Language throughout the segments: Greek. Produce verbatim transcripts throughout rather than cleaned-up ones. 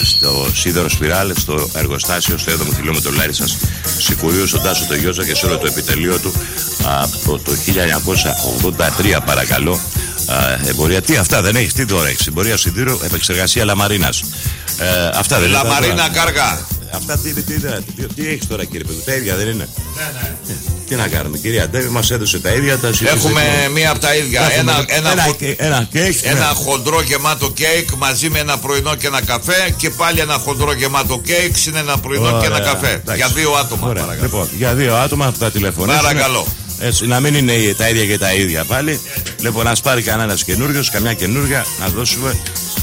στο Σίδερο Σπιράλ, στο εργοστάσιο στο έβδομο χιλιόμετρο Λάρισσας Σικουρίου, στον Τάσο το Γιώζα και σε όλο το επιτελείο του από το χίλια εννιακόσια ογδόντα τρία, παρακαλώ. Uh, εμπορία, τι αυτά δεν έχει, τι τώρα έχει. Εμπορία σιδήρου, επεξεργασία λαμαρίνας. Uh, αυτά δεν είναι. Λαμαρίνα κάργα. Αυτά τι, τι, τι, τι, τι έχει τώρα, κύριε παιδί, τα ίδια δεν είναι. Ναι, ναι. Ε, τι να κάνουμε, κυρία Ντέβη, μας έδωσε τα ίδια. Τα Έχουμε μία από τα ίδια. Ένα, ένα, ένα, ένα, χο... ένα, κέικ, ένα ναι. χοντρό γεμάτο κέικ μαζί με ένα πρωινό και ένα καφέ. Και πάλι ένα χοντρό γεμάτο κέικ συν ένα πρωινό. Ωραία, και ένα καφέ. Εντάξει. Για δύο άτομα. Λοιπόν, για δύο άτομα θα τηλεφωνήσουμε. Παρακαλώ. Έτσι, να μην είναι τα ίδια και τα ίδια πάλι. Λοιπόν, να σπάρει κανένας καινούριος, καμιά καινούργια να δώσουμε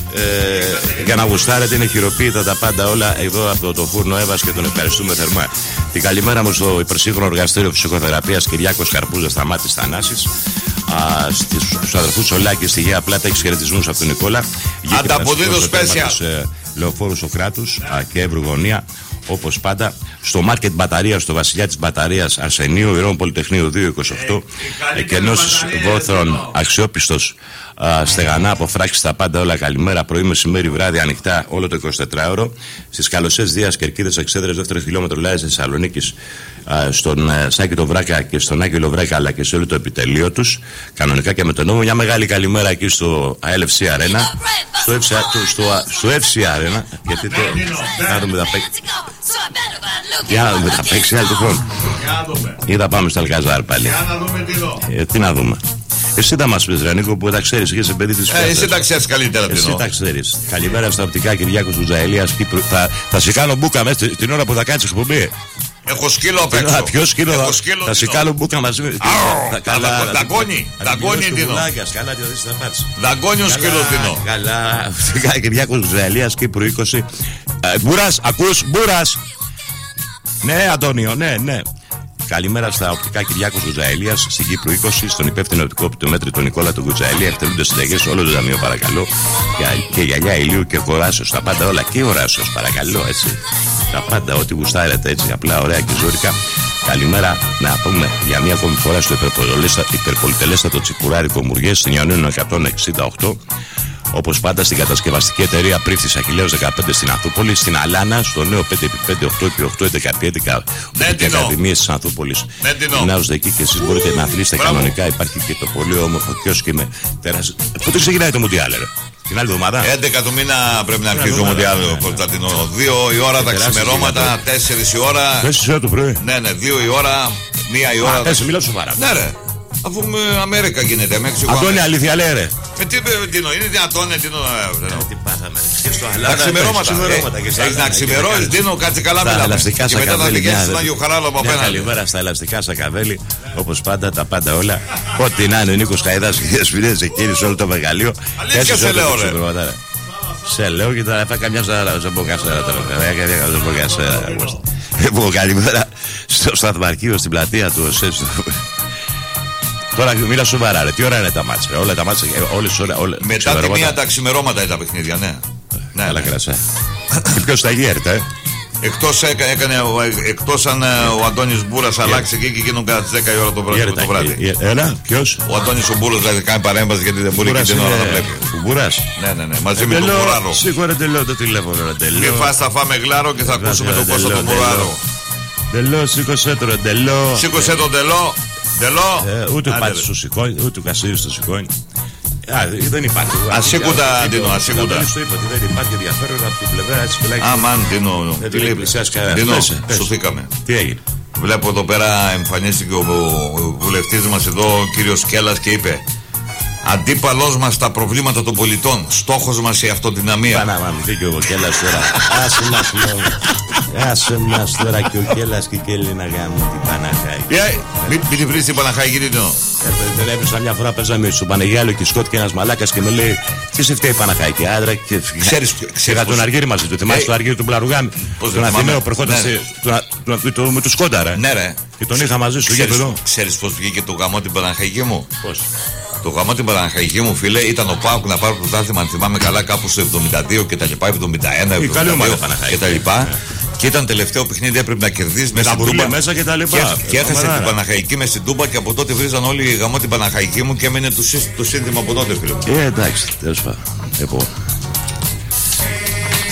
ε, για να γουστάρετε. Είναι χειροποίητα τα πάντα όλα εδώ από το, το φούρνο Εύας και τον ευχαριστούμε θερμά. Την καλημέρα μου στο υπερσύγχρονο εργαστήριο ψυχοθεραπείας Κυριάκος Καρπούζα Σταμάτης Θανάσης. Στους αδερφούς Σολάκη στη Γέα Πλάτα, έχεις χαιρετισμούς από τον Νικόλα. Ανταποδίδω σπέσια. Λεωφόρου Σοκράτους και Εύρου Γωνία. Όπως πάντα, στο μάρκετ Μπαταρίας, στο Βασιλιά της Μπαταρίας Αρσενίου, Ηρών Πολυτεχνείου δύο είκοσι οκτώ. Εκενώσεις Βόθρων, αξιόπιστος, α, στεγανά από φράξεις τα πάντα όλα. Καλημέρα, πρωί, μεσημέρι, βράδυ, ανοιχτά όλο το εικοσιτετράωρο. Στις Καλωσές Δίας, Κερκίδες, Εξέδρες, δεύτερο χιλιόμετρο Λάρισα Θεσσαλονίκης, στον ε, Σάκη το Βράκα και στον Άγγελο Βρέκα, αλλά και σε όλο το επιτελείο τους. Κανονικά και με τον νόμο. Μια μεγάλη καλημέρα εκεί στο έι ελ εφ σι Arena. Στο, στο, στο, στο εφ σι Arena, γιατί το. Να δούμε τα παίξει. Για να δούμε, θα παίξει άλλο χρόνο. Ή θα πάμε στο Αλκαζάρ πάλι. Ε, τι να δούμε. Εσύ θα μας πεις, Ρανίκο, που τα ξέρεις, είσαι παιδί της ε, εσύ τα ξέρεις καλύτερα. Εσύ τα ξέρεις. Καλημέρα στα οπτικά Κυριάκος Βουζαηλίας Κύπρου. Θα, θα σε κάνω μπούκα μέσα την ώρα που θα κάνεις εκπομπή. Έχω σκύλο απ' έξω. Ποιο σκύλο θα, θα σε κάνω μπούκα μαζί με. Καλά, δαγκόνι. Δαγκόνι εντύνω. Καλά, τι θα πάρεις. Δαγκόνι ο σκύλο εντύνω. Καλά, οπτικά Κυριάκος Βουζαηλίας Κύπρου είκοσι. Μπούρας, ακούς, Μπούρας. Ναι, Αντώνιο, ναι, ναι. Καλημέρα στα οπτικά Κυριάκος Γουζαηλίας στην Κύπρου είκοσι, στον υπεύθυνο οπτικό οπτομέτρη τον Νικόλα του Γουζαηλία. Εκτελούνται συνταγές σε όλο το ταμείο, παρακαλώ. Και γυαλιά ηλίου και χωράσεως, τα πάντα όλα. Και οράσεως, παρακαλώ, έτσι. Τα πάντα, ό,τι γουστάρετε, έτσι, απλά, ωραία και ζώρικα. Καλημέρα, να πούμε για μία ακόμη φορά στο υπερπολιτελέστατο τσιπουράρικο Μουριές στην Ιωνίων εκατόν εξήντα οκτώ. Όπως πάντα στην κατασκευαστική εταιρεία Πρίφτης Αχιλλέως δεκαπέντε στην Ανθούπολη, στην Αλάνα, στο νέο πέντε επί πέντε, οκτώ επί οκτώ, έντεκα επί έντεκα, και ακαδημίες της Ανθούπολης. Γυμνάζονται εκεί και εσείς μπορείτε να αθλήσετε κανονικά. Υπάρχει και το πολύ όμορφο κιόσκι με τεράστιο. Πότε ξεκινάει το Μουντιάλ, ρε? Την άλλη εβδομάδα. έντεκα του μήνα πρέπει να αρχίσει το Μουντιάλ, Κωνσταντινό. δύο η ώρα τα ξημερώματα, τέσσερις η ώρα. τέσσερις η ώρα το πρωί. Ναι, ναι, δύο η ώρα, μία η ώρα. τέσσερις, μιλάω σοβαρά. Ναι, ρε. Αφού με Αμέρικα γίνεται, Μέξικο. Αυτό είναι αλήθεια, λέει, ρε. Ε, τι είναι δυνατόν, τι Τι πάθαμε. Τα ξημερώματα. Έχεις να ξημερώσεις, Δίνο, κάτσε καλά μετά. Ελαστικά και μετά θα πηγαίνεις στον Άγιο Χαράλο από απέναντι. Καλημέρα στα ελαστικά Σακαβέλη, όπως πάντα, τα πάντα όλα. Ό,τι να είναι ο Νίκος Χαϊδάς και οι σπινές εκείνοι σε όλο το μεγαλείο. Αλήθεια σε λέω, ρε. Σε λέω και τώρα θα καμιά σαρά, δεν πω κασέρα τώρα. Δεν πω κασέρα. Λοιπόν, καλημέρα στο σταθμαρχείο στην πλατεία του ΟΣΕ. Τώρα μίλα σοβαρά, ρε. Τι ώρα είναι τα μάτσα, όλα τα μάτσα, όλες τις ώρες. Μετά τη μία τα ξημερώματα είναι τα παιχνίδια, ναι. Ναι, αλλά κρασά. Και ποιος τα γέρτα, ε. Εκτός, έκανε, εκτός αν ο Αντώνης Μπούρας αλλάξει εκεί και γίνουν κατά τις δέκα η ώρα το βράδυ. Έλα, ποιος? Ο Αντώνης ο Μπούρας δηλαδή κάνει παρέμβαση γιατί δεν μπορεί και την ώρα να βλέπει. Ο Μπούρας? Ναι, ναι, ναι, μαζί με τον Μπουράρο. Σίγουρα τελειώ το τηλέφωνο, ρε. Μη φας, θα φάμε γλάρο και θα ακούσουμε τον Κώστα τον Μπουράρο. Τελώ, σήκωσέ το, ρε, τελώ. Σήκωσέ τον τελώ. Τελώ. Ούτε ο Πάτης το σηκώνει, ούτε ο Κασίρης το σηκώνει. Α, δεν υπάρχει. Ασήκουτα, Ντίνο, ασήκουτα. Δεν το είπα ότι δεν υπάρχει ενδιαφέρον από την πλευρά της φυλάκης. Α, μαν, Ντίνο. Δεν την πλησιάζει κανένα. Ντίνο, σωθήκαμε. Τι έγινε? Βλέπω εδώ πέρα εμφανίστηκε ο βουλευτής μας εδώ, ο κύριος Κέλλας, και είπε: αντίπαλός μας στα προβλήματα των πολιτών. Στόχος μας η αυτοδυναμία. Πανά, μα μην φύγει ο Κέλλας τώρα. Άσε μας, λέω. Άσε μας τώρα και ο Κέλλας και η Κέλλη να κάνουν την Παναχαϊκή. Μην την βρεις την Παναχαϊκή, τι εννοώ. Δεν έπαιζα μια φορά, παίζαμε στον Πανεγιάλο και σκότηκε ένας μαλάκας και με λέει: τι σε φταίει η Παναχαϊκή, άντρα? Και ξέχα τον Αργύρι μαζί του. Θυμάσαι το Αργύρι του Μπλαρουγάμι? Τον Αθηναίο προχώταν με του Σκόνταρα. Ναι, ρε. Και τον είχα μαζί σου γύρω. Ξέρεις πώς βγήκε το γαμό την Παναχαϊκή μου? Πώς? Το γαμό την Παναχαϊκή μου, φίλε, ήταν ο Πάοκ να πάρει πρωτάθλημα, αν θυμάμαι καλά, κάπου στο εβδομήντα δύο και τα λοιπά, εβδομήντα ένα, εβδομήντα δύο και τα λοιπά. Και ήταν τελευταίο παιχνίδι, έπρεπε να κερδίσει μέσα στην Τούμπα. Μέσα και τα λοιπά. Και, και έθεσε την Παναχαϊκή μέσα στην Τούμπα και από τότε βρίζαν όλοι οι γαμό την Παναχαϊκή μου και έμεινε το, το σύνθημα από τότε, φίλε μου. Ε, εντάξει, τέλος πάντων.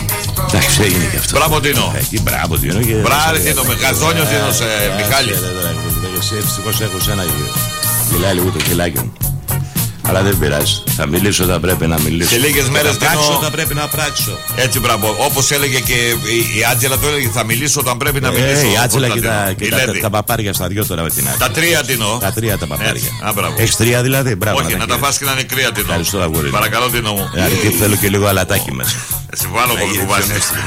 Εντάξει, έγινε και αυτό. Μπράβο Τίνο. Εκεί, μπράβο Τίνο. Μπράβο Τίνο, με γαζόνιο Τίνος, Μιχάλη. Εσύ ευτυχώς έχω σένα γυλάει λίγο το κιλάκι μου. Αλλά δεν πειράζει. Θα μιλήσω όταν πρέπει να μιλήσω. Σε λίγες μέρες θα πράξω όταν πρέπει να πράξω. Έτσι, μπράβο. Όπως έλεγε και η Άντζελα, το έλεγε θα μιλήσω όταν πρέπει να μιλήσω. Ε, η Άντζελα και, τα, και τα, τα παπάρια στα δυο τώρα με την άκρη. Τα τρία Τίνο. Τα τρία τα παπάρια. Έχεις τρία δηλαδή, μπράβο. Όχι, να, να τα φας και να είναι κρύα Τίνο. Ευχαριστώ, αγόρι. Παρακαλώ Τίνο μου. Γιατί θέλω και λίγο αλατάκι μέσα. Εσύ βάλω πολύ κουβάσει.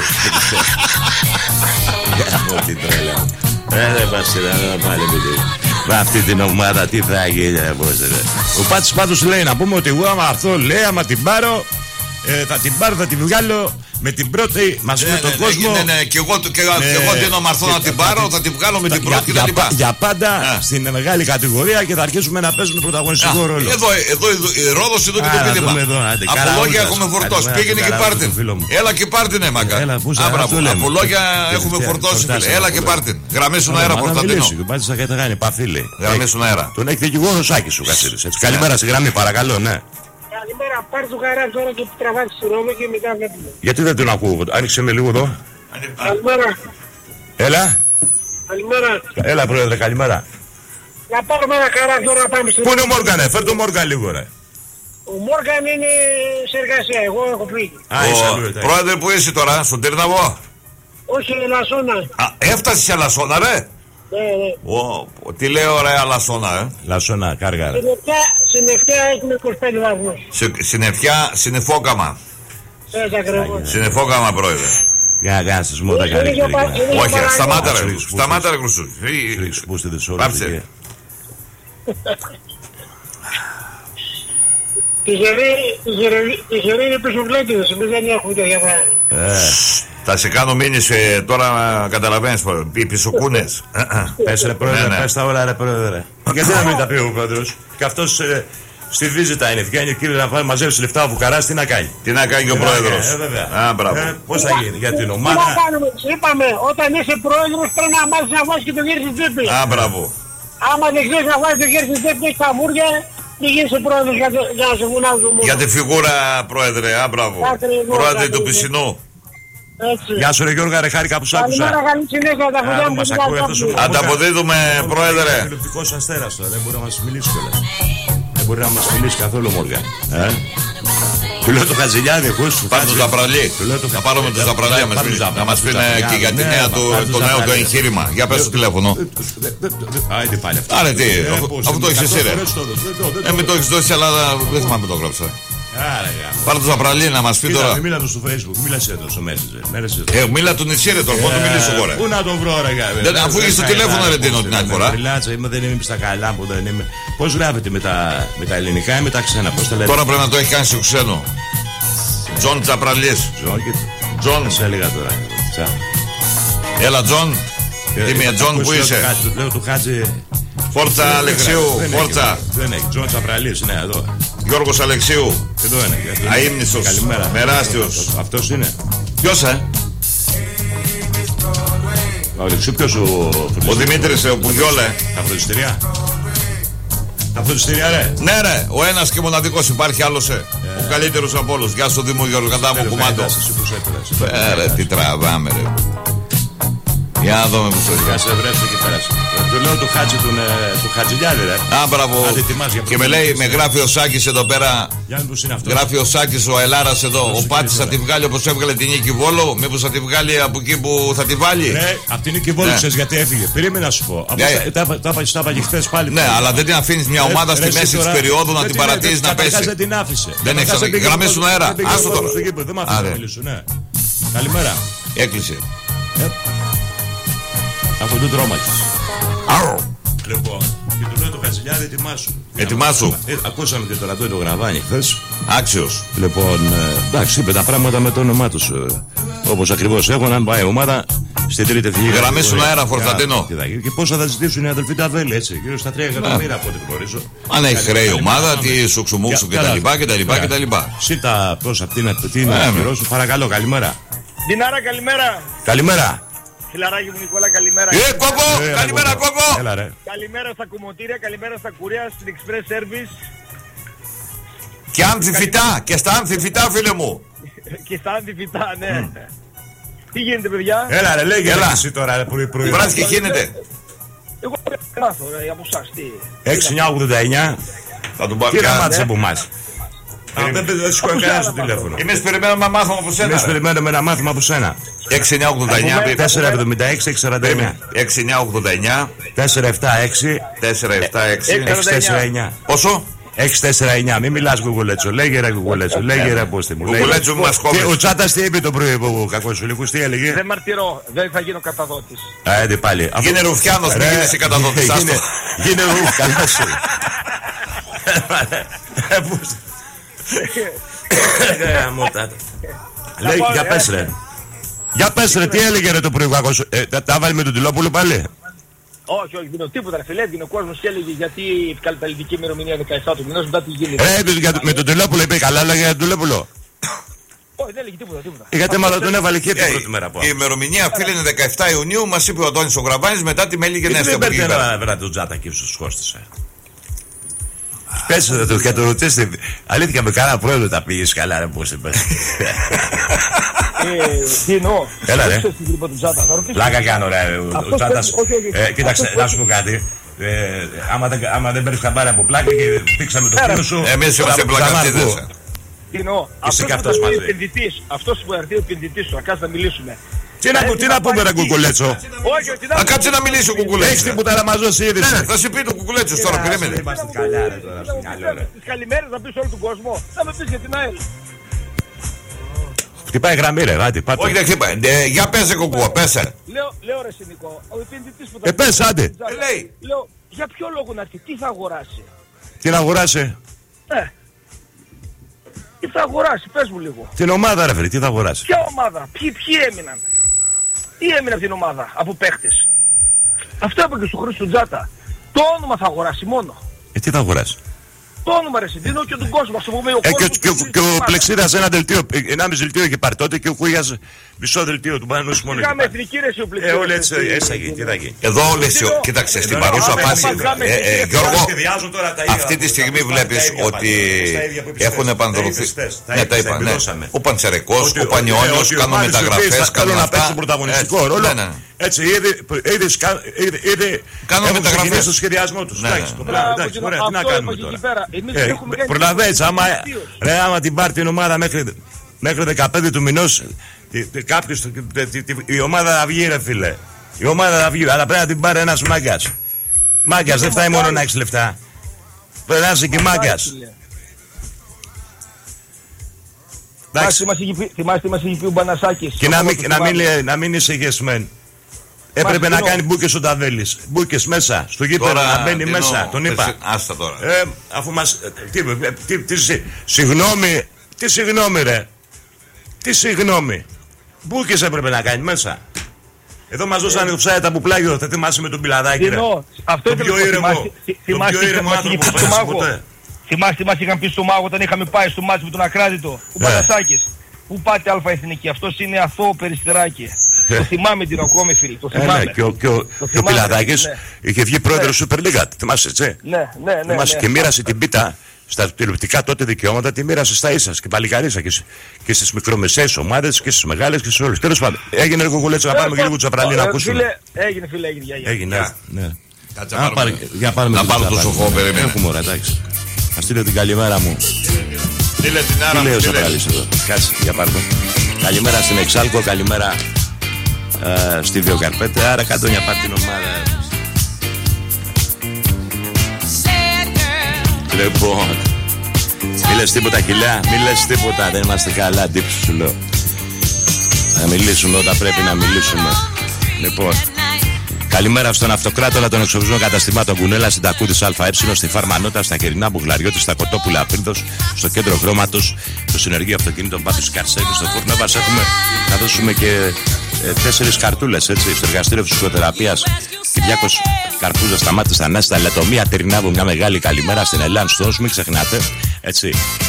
Τι τρέλα. Δεν πας να πάλι με αυτή την ομάδα τι θα γίνει. Ο Πάτης πάντως λέει να πούμε ότι εγώ άμα αυτό λέει άμα την πάρω ε, θα την πάρω, θα την βγάλω με την πρώτη μαζί ναι, με τον ναι, κόσμο. Ναι, ναι, ναι, και εγώ, και, ναι, και εγώ δίνω μαρθώ να την πάρω, θα την βγάλω με την πρώτη για, και τα για πάντα α. στην μεγάλη κατηγορία και θα αρχίσουμε να παίζουμε πρωταγωνιστικό α, ρόλο. Εδώ, εδώ, εδώ η Ρόδος εδώ και το πείδημα. Από λόγια έχουμε φορτώσει. Πήγαινε και πάρτην. Έλα και πάρτην, ναι, μακα. Από λόγια έχουμε φορτώσει. Έλα και πάρτην. Γραμμίσουν αέρα, Κωνσταντίνο. Γραμμίσουν αέρα. Τον έχει δικηγόρο Σάκη σου, Κασίρης. Καλημέρα στη γραμμή, παρακαλώ, ναι. Καλημέρα, πάρει το καράζ τώρα και τραβάς στη Ρώμη και μετά βλέπουμε. Γιατί δεν τον ακούω, άνοιξε με λίγο εδώ. Καλημέρα. Έλα. Καλημέρα. Έλα πρόεδρε, καλημέρα. Να πάρουμε ένα καράζ τώρα να πάμε στη Ρώμη. Πού είναι ο Μόργανε, φέρ' το Μόργαν λίγο ρε. Ο Μόργαν είναι σε εργασία, εγώ έχω φύγει. Πρόεδρε που είσαι τώρα, στον Τυρναβό. Όχι, Λασόνα. Α, έφτασε σε Λασόνα ρε. Ναι, ναι. Ο, τι λέει ωραία Λασόνα, ε. Λασόνα, κάργα. Συννεφιά έχουμε είκοσι πέντε βαθμούς. Συννεφιά, συννεφόκαμα. Έτσι ακριβώς. Συννεφόκαμα, πρόεδρε. Για να κάνεις μότα καλύτερη. Όχι, σταμάτα ρε. Σταμάτα ρε Χρυσού. Πούστε τις ώρες. Πάψε. Τη γερή είναι πίσω βλέτιδες, εμείς δεν έχουμε τέτοια πράγματα. Θα σε κάνω μήνυση τώρα, καταλαβαίνεις, οι πισωκούνες. Πες ρε πρόεδρε, πες τα όλα ρε πρόεδρε. Γιατί να μην τα πει ο πρόεδρος. Και αυτός στη βίζητα είναι. Βγαίνει ο κύριος να μαζέψει λεφτά ο Βουκαράς, τι να κάνει. Τι να κάνει και ο πρόεδρος. Ε, βέβαια. Α, μπράβο. Ε, πώς θα γίνει για την ομάδα. Τι να κάνουμε, είπαμε, όταν είσαι πρόεδρος πρέπει να μάθεις να βάζεις και το γέρι στην τσέπη. Α, μπράβο. Άμα δεν ξέρεις να βάζεις το γέρι στην τσέπη και έχεις τα βούρια, τι γίνεσαι πρόεδρος για, για να σε βουνάζουν. Για τη φιγούρα, πρόεδρε, α, μπράβο. Πρόεδρε του Πισινού. Έτσι. Γεια σου ρε Γιώργα, ρε χάρηκα που σ' άκουσα. Καλημέρα, καλή συνέχεια, τα χωριά μου και ανταποδίδουμε, πρόεδρε. Είναι τηλεοπτικός αστέρας τώρα, δεν μπορεί να μας μιλήσει κιόλας. Δεν μπορεί να μας μιλήσει καθόλου Μόργαν. Ε? Του λέω το Χατζηλιάδη, ακούς. Πάμε το Ζαπραλί. Θα πάρουμε το Ζαπραλί να μας πει και για το νέο του εγχείρημα. Για πες το τηλέφωνο. Άιντε πάλι αυτό. Άρα τι, αφού το έχεις εσύ ρε. Ε, με το έχεις δώσει, αλλά δεν θυμάμαι το γράψα. Πάρε το Ζαπραλί να μας πει τώρα. Μίλα του στο Facebook, μίλασε εδώ στο Messenger. Ε, μίλα του νησί ρε τώρα, πού να του μιλήσω εγώ ρε. Πού να τον βρω ρε. Αφού είσαι στο τηλέφωνο ρε Τίνο την άλλη φορά. Δεν είμαι στα καλά που δεν είμαι. Πώς γράφεται με τα ελληνικά ή με τα ξένα, πώς τα λέτε. Τώρα πρέπει να το έχει κάνει στο ξένο. Τζον Τσαπραλής. Τζον. Σε έλεγα τώρα. Έλα Τζον. Τίμια Τζον που είσαι. Λέω του Χάτζη. Φόρτσα Αλεξίου. Φόρτσα. Δεν έχει. Τζον Τσαπραλής είναι εδώ. Γιώργος Αλεξίου. Εδώ είναι. Αείμνηστος. Καλημέρα. Μεράστιος. Αυτός είναι. Ποιος ε? Ο Αλεξίου ποιος ο... Ο Δημήτρης ο Πουδιόλε. Τα φροντιστηριά. Τα φροντιστηριά ρε. Ναι ρε. Ο ένας και μοναδικός υπάρχει άλλος ε. Ο καλύτερος από όλους. Γεια σου Δήμο Γιώργο Κατάμου Κουμάντο. Ε ρε τι τραβάμε ρε. Για να δούμε που στο δικά σε βρέξω και πέρασε. Του λέω του Χάτζη του Χατζηλιάδη ρε. Α, μπράβο. Και με λέει, με γράφει ο Σάκης εδώ πέρα. Γράφει ο Σάκης ο Ελλάρας εδώ. Ο Πάτης θα τη βγάλει όπως έβγαλε την Νίκη Βόλο. Μήπως θα τη βγάλει από εκεί που θα τη βάλει. Ναι, από την Νίκη Βόλο ξέρεις γιατί έφυγε. Περίμενα να σου πω. Τα είπα και χθες πάλι. Ναι, αλλά δεν την αφήνεις μια ομάδα στη μέση της περίοδου να την παρατήσεις να πέσει. Δεν την άφησε. Δεν έχει γραμμίσουν αέρα. Άστο τώρα. Δεν μ' αφήνει να μιλήσω, ναι. Καλημέρα. Έκλεισε. Από τον τρόμαξε. Άρο. Λοιπόν, και του λέω το Χατζηλιάδη, ετοιμάσου. Ετοιμάσου. Ε, ακούσαμε και το Ραντόι το Γραβάνι χθες. Άξιος. Λοιπόν, ε, εντάξει, είπε τα πράγματα με το όνομά τους. Ε, όπως ακριβώς έχουν, αν πάει η ομάδα στην τρίτη εθνική. Γραμμίσουν αέρα, Φορταντίνο. Και πόσα θα ζητήσουν οι αδελφοί Ταβέλη, έτσι. Γύρω στα τρία εκατομμύρια από ό,τι γνωρίζω. Αν έχει χρέη ομάδα, τι σουξουμούξου κτλ. Σύτα πώς αυτή είναι να πληρώσουν. Παρακαλώ, καλημέρα. Δινάρα, καλημέρα. Καλημέρα. Φιλαράκι μου Νικόλα, καλημέρα. Ε, Κόκο! Ε, καλημέρα, Κόκο! Έλα, ρε. Καλημέρα στα κομμωτήρια, καλημέρα στα κουρία, στην Express Service. Και αμφιφυτά, και στα αμφιφυτά, φίλε μου. Και στα αμφιφυτά, ναι. Mm. Τι γίνεται, παιδιά? Έλα, ρε, λέγε εσύ τώρα πρωί πρωί. Βράδυ και γίνεται. Εγώ πρέπει να μάθω από εσάς. έξι εννιά ογδόντα εννιά. Θα τον πάρω. Τι να μάθεις από εμάς. Δεν σου έχω κανένα στο τηλέφωνο. Εμείς περιμένουμε να μάθουμε από σένα. Εμείς περιμένουμε να μάθουμε από σένα. έξι εννιά ογδόντα εννιά τέσσερα εβδομήντα έξι έξι σαράντα εννιά έξι εννιά ογδόντα εννιά τέσσερα επτά έξι τέσσερα επτά έξι έξι τέσσερα εννιά. Όσο? έξι τέσσερα εννιά. Μην μιλάς Γουγουλέτσο. Λέγε ρε Γουγουλέτσο. Λέγε ρε Πόστη μου. Γουγουλέτσο μας κόβεις. Ο Τσάτας τι είπε το πρωί που κακοσουλικούς, τι έλεγε? Δεν μαρτυρώ. Δεν θα γίνω καταδότης. Α, έντε πάλι. Γίνε Ρουφιάνος, μην γίνεσαι καταδότης. Γίνε Ρουφ, καλά σου. Λέει, για πες ρε. Για πες ρε, τι έλεγε ρε το πρωί κακός. Τα βάλει με τον Τιλόπουλο πάλι? Όχι, όχι, δεν τίποτα. Φίλε, έβγαινε ο κόσμος και έλεγε γιατί η καταλητική ημερομηνία δεκαεπτά του μηνός, μετά τι γίνεται. Ρε, με τον Τιλόπουλο είπε καλά, λέγε για τον Τιλόπουλο. Όχι, δεν έλεγε τίποτα, τίποτα. Γιατί μάλλον τον έβαλε και την πρώτη μέρα από. Η ημερομηνία φίλε είναι δεκαεπτά Ιουνίου, μας είπε ο Αντώνης ο Γραβάνης, μετά τη μέλη γενέθλια. Δεν παίρνει να βρει τον Τζάτα εκεί στους χώστησε. Πες το και το ρωτήσετε. Αλήθεια με κάνα πρόεδρο τα πήγες καλά ρε πώς είπες. Τι εννοώ. Έλα ρε. Λάκα κάνω ρε. Ο Τσάτας. Κοίταξε να σου πω κάτι. Άμα δεν παίρνεις χαμπάρι από πλάκα και πήξαμε το φίλο σου. Εμείς είμαστε πλακαστίδες. Τι εννοώ. Αυτός που έρθει ο επενδυτής σου, να κάτσει να μιλήσουμε. Τι να πούμε ρε Κουκουλέτσο. Θα κάτσε να μιλήσει ο Κουκουλέτσος. Έχεις τίποτα να μας δώσει είδηση. Θα σου πει το Κουκουλέτσος τώρα, περίμενε. Τις καλημέρες να πεις όλο τον κόσμο. Θα με πεις για την ΑΕΛ. Χτυπάει γραμμή ρε, άντε πάτε. Όχι δεν χτυπάει, για πέσε Κουκουά, πέσε. Λέω ρε Συνικό, ο επενδυτής που θα... Ε πες άντε. Λέει. Λέω, για ποιο λόγο να έρθει, τι θα αγοράσει. Τι να αγοράσει. Ε. Τι θα αγοράσει, πες μου λίγο. Την ομάδα ρε φίλε, τι θα αγοράσει. Ποια ομάδα, ποιοι, ποιοι έμειναν. Τι έμεινε από την ομάδα, από παίχτες. Αυτό είπε και στο Χρήστο Τζάτα. Το όνομα θα αγοράσει μόνο. Ε, τι θα αγοράσει. Το όνομα ρε συντήνω και τον κόσμο. Ε, και, και, και ο Πλεξίδας ένα δελτίο, ενάμιση δελτίο είχε πάρει τότε και ο Κούγιας μισό δελτίο του Πανανούς μόνο. Είχαμε εθνική ρε ο Πλεξίδας. Ε, όλοι έτσι, έτσι θα γίνει, τι θα γίνει. Εδώ όλες, κοίταξε, στην παρούσα φάση, Γιώργο, αυτή τη στιγμή βλέπεις ότι έχουν επανδρωθεί. Ναι, τα είπα, ναι. Ο Παντσερεκός, ο Πανιώνιος, κάνουν μεταγραφές, κάνουν αυτά. Παίξει πρωταγωνιστικό ρόλο. Έτσι, ήδη κάνουν μεταγραφές στο σχεδιασμό τους. Εντάξει, ωραία, τι να κάνουμε τώρα. Προλαβαίνεις, άμα την πάρει την ομάδα μέχρι δεκαπέντε του μηνός, κάποιος, η ομάδα θα βγει ρε φίλε. Η ομάδα θα βγει, αλλά πρέπει να την πάρει ένας μάγκας. Μάγκας, δεν φτάνει μόνο να έχεις λεφτά. Πρέπει να είσαι και μάγκας. Θυμάστε μας είχε πει ο Μπανασάκης. Και να μην είσαι γεσμέν. Έπρεπε να κάνει μπούκες ο Ταβέλης. Μπούκες μέσα, στο γήπεδο να μπαίνει μέσα. Τον είπα. Άστα τώρα. Ε, αφού μας... Τι, τι, τι, τι, συγγνώμη, τι συγγνώμη ρε. Τι συγγνώμη. Μπούκες έπρεπε να κάνει μέσα. Εδώ μας δώσανε το ψάι τα πουπλάγιο. Θα θυμάσαι με τον Πιλαδάκη ρε. Αυτό το πιο ήρεμο. Το πιο ήρεμο άνθρωπο που πέρασε ποτέ. Θυμάστε μας είχαν πει στο Μάγο όταν είχαμε πάει στο μάτσο με τον Ακράδητο. Ο Πανασάκης. Πού πάτε αλφα εθνική, αυτός είναι αθώο περιστεράκι. Το θυμάμαι την ακόμη φίλη, το θυμάμαι. Ναι, και ο, και ο, ο Πιλαδάκης ναι. είχε βγει πρόεδρος ναι. Super League, θυμάσαι έτσι. Ναι, ναι, ναι. Θυμάσαι ναι, και ναι, μοίρασε ναι. την πίτα στα τηλεοπτικά τότε δικαιώματα, τη μοίρασε στα ίσας και παλικαρίσα και, και στις μικρομεσαίες ομάδες και στις μεγάλες και στις όλες. Τέλος πάντων, έγινε ρε Κουκουλέτσο να πάμε και λίγο Τσαπραλή να ακούσουμε. Έγινε φίλε, έγινε. Έγινε, ναι. Για πάμε το σοφό, περίμενε. Έχουμε ώρα, εντάξει. Να στείλω την καλημέρα μου. Στείλε την άρα μου. Τι λέει ο Σαπραλής εδώ. Κάτσε, για πάρ' το. Καλημέρα στην Εξάλκο, καλημέρα ε, στη Βιοκαρπέτε. Άρα κάτω μια πάρ' την ομάδα. Λοιπόν, μη λες τίποτα κιλέα, μη λες τίποτα. Δεν είμαστε καλά, τύψου σου λέω. Να μιλήσουμε όταν πρέπει να μιλήσουμε. Λοιπόν, καλημέρα στον Αυτοκράτορα των Εξοπλισμών Καταστημάτων Κουνέλα, στην Τακούδη ΑΕ, στη Φαρμανότα, στα Κερινά Μπουγλαριώτη, στα Κοτόπουλα Απρίδος, στο Κέντρο Χρώματος, στο Συνεργείο Αυτοκινήτων Πάτους Καρσέλη, στο Φούρνο Έβας. Έχουμε να δώσουμε και ε, τέσσερις καρτούλες έτσι, στο εργαστήριο φυσικοθεραπείας. Κυριάκος Καρπούζα, Σταμάτης Θανάσης, στα Λετομία Τερινάβου. Μια μεγάλη καλημέρα στην Ελλάν Στός, μην ξεχνάτε έτσι.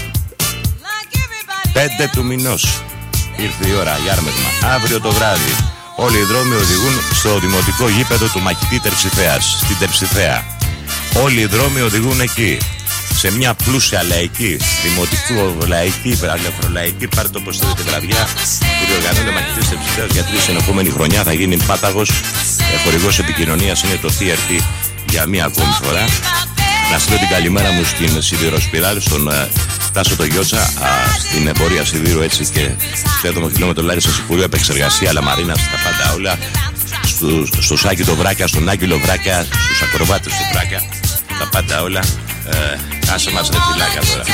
πέντε του μηνός ήρθε η ώρα για άρμεγμα. Αύριο το βράδυ. Όλοι οι δρόμοι οδηγούν στο δημοτικό γήπεδο του μαχητή Τερψιθέας, στην Τερψιθέα. Όλοι οι δρόμοι οδηγούν εκεί. σε μια πλούσια λαϊκή, δημοτικού λαϊκή, αλεφρολαϊκή πάρτι όπως θέλετε βραδιά που διοργανώνεται μαχητής Τεψιτέας για τρεις την επόμενη χρονιά. Θα γίνει Πάταγος. Χορηγός επικοινωνίας είναι το τι αρ τι για μία ακόμη φορά. Να στείλω την καλημέρα μου στην Σιδηροσπιράλ, στον uh, Τάσο το Γιώτσα, uh, στην εμπορία σιδήρου έτσι και στο έβδομο χιλιόμετρο Λάρισας Υπουργείο Επεξεργασία, Λαμαρίνας, τα πάντα όλα. Στο, στο Σάκη το Βράκα, στον Άγγελο Βράκα, στους ακροβάτες του Βράκα, τα πάντα όλα. Uh, άσε μας ρε φυλάκα τώρα.